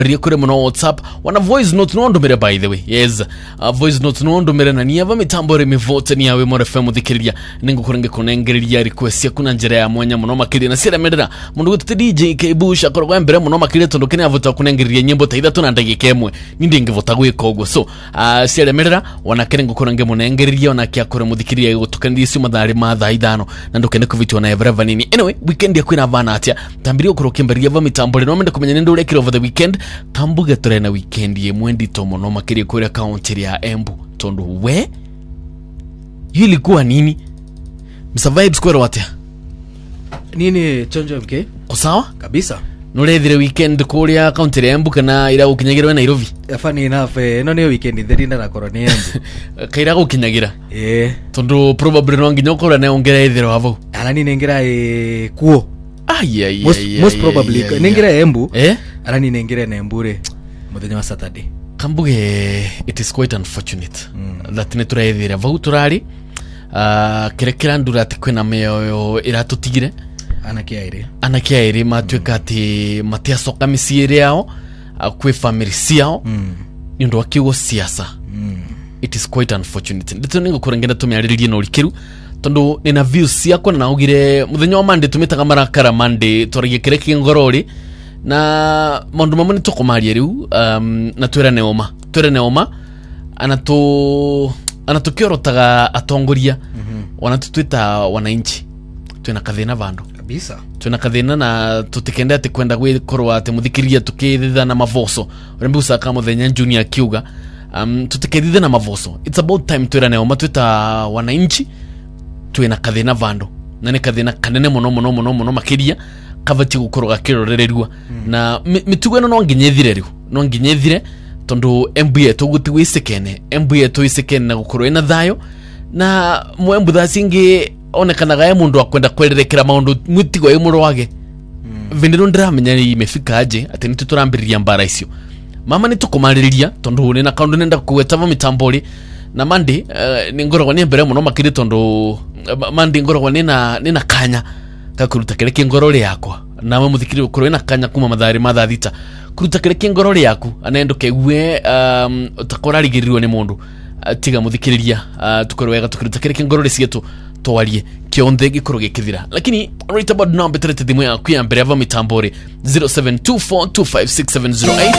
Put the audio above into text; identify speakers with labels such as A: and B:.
A: kure muno WhatsApp wana voice note no ndumire by the way yes voice note no ndumire na niava mitambore mivote ni yawe more FM thikiriria ningo kurenge kunengereria request ya kuna njira ya mwanya muno makiri na sira medera mundu gutu DJ Kebusha korwa mbere muno makiri tondo kene avota kunengereria nyimbo ta ithatu na ndagika imwe nindi ngivota gwika ugo so sira medera wana kerengo kurenge munengereria wana kya kure muthikiria gutukandi isu mathari matha ithano na ndukene kuvitwa na evereva nini anyway weekend ya kwina vana atia tambirio kurokemberia va mitambore no mende kumenya nendo rekiro over the weekend tambuge turena weekend ye mwendi tomo no makiri kure county ya Embu tondo we ilikuwa nini msa vibes kwera watia
B: nini chonjo MK
A: kusawa
B: kabisa
A: nurethire weekend kuri ya county ya Embu kana ira ukinyagira na Nairobi
B: funny enough no ni weekend therinda na koroni Embu
A: kaira ukinyagira tondo probably no nginya ukora na ongera ethiro havo
B: ala ni nengira kuo most probably nengira Embu ala ni nengira na Embure muthenya wa Saturday
A: kambuge it is quite unfortunate that ne turethira vau turari kirekira ndura ati kwena meyo iratutigire anakiaire matweka ati matiasoka misiere yao kwe family yao ndo wakigo siasa it is quite unfortunate ndito ningo kurengenda tumiariririe no likiru tondo nina views yako na ugire muthenya wa Monday tumitaga marakara Monday turagie kireki ngorori na mondu mamwe nitukumaria riu na twera neoma anatukiorotaga atongoria wanatutwita wananchi twina kathina vandu
B: kabisa
A: twina kathina na tutikenda ati kwenda gwikorwa ati muthikiria tukithitha na mavoso rembi usaka muthenya junior kiuga tutikithitha na mavoso it's about time twera neoma twita wananchi twina kathina vandu na ne kathina kanene muno makiria kavati gukoroga kirorererwa na mitugo no nginyethire tondo Embu yetu guti isekene na gukoro ina thayo na Embu thacingi onekana ga mundu akwenda kwererekera maundu mutigo imuro wage vindiro ndramenya imefika aje ati nituturambiriria mbara icio mama nitukumaririria tondo ni na kaundu nenda kuwetava mitambori na Monday ningorogwa ni mbere muno makiri tondo Monday ngorogwa ni na kanya kakuruta kereke ngorore yakwa nawe muthikiri ukoro ina kanya kuma mathari mathathita kuruta kereke ngorore yaku anendo kewe utakora rigirirwo ni mundu tiga muthikiriria tukoro wega tukiruta kereke ngorore cietu twarie kionthe gikoro gikithira lakini right about now better thimwe yaku ya mbere ava mitambore 0724256708